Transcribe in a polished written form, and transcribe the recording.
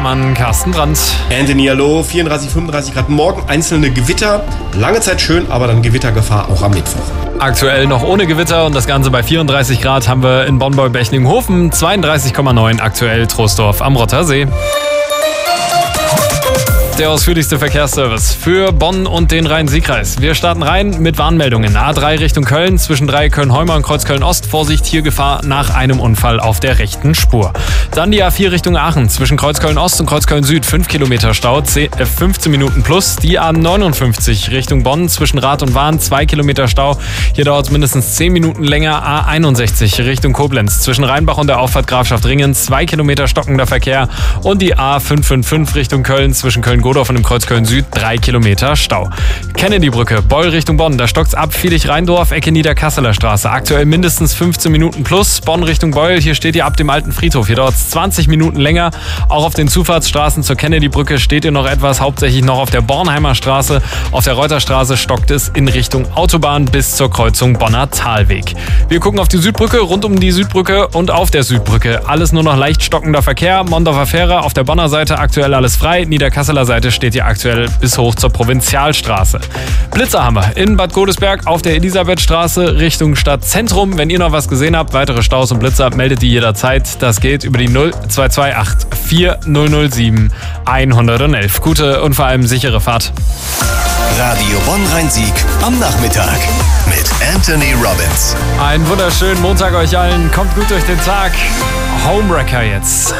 Wettermann Carsten Brandt. Anthony, hallo, 34, 35 Grad. Morgen einzelne Gewitter. Lange Zeit schön, aber dann Gewittergefahr auch am Mittwoch. Aktuell noch ohne Gewitter und das Ganze bei 34 Grad haben wir in Bonn-Bechlingenhofen, 32,9 aktuell Troisdorf am Rottersee. Der ausführlichste Verkehrsservice für Bonn und den Rhein-Sieg-Kreis. Wir starten rein mit Warnmeldungen. A3 Richtung Köln, zwischen Köln-Heumer und Kreuzköln-Ost. Vorsicht, hier Gefahr nach einem Unfall auf der rechten Spur. Dann die A4 Richtung Aachen, zwischen Kreuzköln-Ost und Kreuzköln-Süd. 5 Kilometer Stau, 15 Minuten plus. Die A59 Richtung Bonn, zwischen Rath und Wahn, 2 Kilometer Stau. Hier dauert es mindestens 10 Minuten länger. A61 Richtung Koblenz, zwischen Rheinbach und der Auffahrt Grafschaft Ringen. 2 Kilometer stockender Verkehr. Und die A555 Richtung Köln, zwischen Köln-Godorf und im Kreuz Köln-Süd, 3 Kilometer Stau. Kennedy-Brücke, Beul Richtung Bonn, da stockt's ab, Viehlich-Rheindorf, Ecke Niederkasseler Straße. Aktuell mindestens 15 Minuten plus. Bonn Richtung Beul, hier steht ihr ab dem alten Friedhof. Hier dauert's 20 Minuten länger. Auch auf den Zufahrtsstraßen zur Kennedy-Brücke steht ihr noch etwas, hauptsächlich noch auf der Bornheimer Straße. Auf der Reuterstraße stockt es in Richtung Autobahn bis zur Kreuzung Bonner Talweg. Wir gucken auf die Südbrücke, rund um die Südbrücke und auf der Südbrücke. Alles nur noch leicht stockender Verkehr. Mondorfer Fähre auf der Bonner Seite aktuell alles frei. Niederkasseler Seite steht hier aktuell bis hoch zur Provinzialstraße. Blitzer haben wir in Bad Godesberg auf der Elisabethstraße Richtung Stadtzentrum. Wenn ihr noch was gesehen habt, weitere Staus und Blitzer, meldet die jederzeit. Das geht über die 0228 4007 111. Gute und vor allem sichere Fahrt. Radio Bonn-Rhein-Sieg am Nachmittag mit Anthony Robbins. Einen wunderschönen Montag euch allen. Kommt gut durch den Tag. Homewrecker jetzt.